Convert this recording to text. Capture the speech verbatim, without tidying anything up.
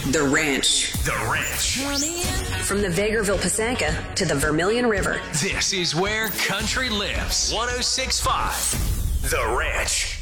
The Ranch. The Ranch. From the Vegreville Pasanka to the Vermilion River. This is where country lives. one oh six point five The Ranch.